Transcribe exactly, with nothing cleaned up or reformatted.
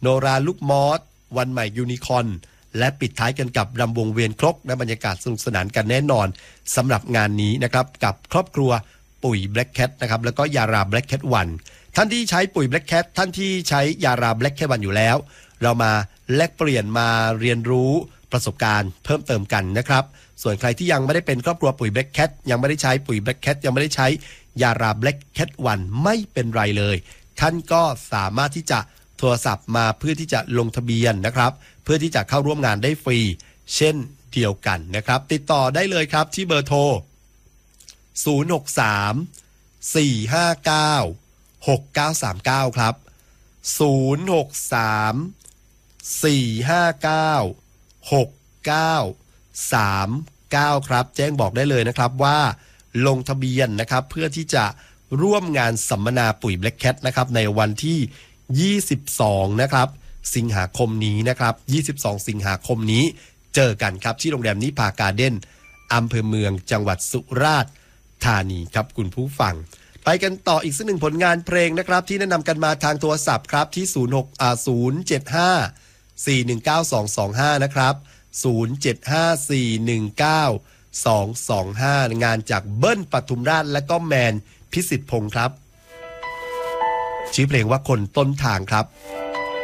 โนราลูกมอสวันใหม่ยูนิคอร์นและปิดท้ายกันกับรำวงเวียนครกและบรรยากาศสนุกสนานกันแน่นอนสำหรับงานนี้นะครับกับครอบครัวปุ๋ย Black Cat นะครับแล้วก็ยารา Black Cat วันท่านที่ใช้ปุ๋ย Black Cat ท่านที่ใช้ยารา Black Cat วันอยู่แล้วเรามาแลกเปลี่ยนมาเรียนรู้ประสบการณ์เพิ่มเติมกันนะครับส่วนใครที่ยังไม่ได้เป็นครอบครัวปุ๋ย Black Cat ยังไม่ได้ใช้ปุ๋ย Black Cat ยังไม่ได้ใช้ยารา Black Cat วันไม่เป็นไรเลยท่านก็สามารถที่จะโทรศัพท์มาเพื่อที่จะลงทะเบียนนะครับเพื่อที่จะเข้าร่วมงานได้ฟรีเช่นเดียวกันนะครับติดต่อได้เลยครับที่เบอร์โทรศูนย์ หก สาม สี่ ห้า เก้า หก เก้า สาม เก้าครับศูนย์ หก สาม สี่ ห้า เก้า หก เก้า สาม เก้าครับแจ้งบอกได้เลยนะครับว่าลงทะเบียนนะครับเพื่อที่จะร่วมงานสัมมนาปุ๋ย Black Cat นะครับในวันที่ยี่สิบสองนะครับสิงหาคมนี้นะครับยี่สิบสองสิงหาคมนี้เจอกันครับที่โรงแรมนิพาการ์เด้นอำเภอเมืองจังหวัดสุราษฎร์ธานีครับคุณผู้ฟังไปกันต่ออีกสักหนึ่งผลงานเพลงนะครับที่แนะนำกันมาทางโทรศัพท์ครับที่ศูนย์ หก อ่า ศูนย์ เจ็ด ห้า สี่ หนึ่ง เก้า สอง สอง ห้านะครับศูนย์ เจ็ด ห้า สี่ หนึ่ง เก้า สอง สอง ห้างานจากเบิ้ลปทุมราชและก็แมนพิสิทธิ์พงษ์ครับชื่อเพลงว่าคนต้นทางครับ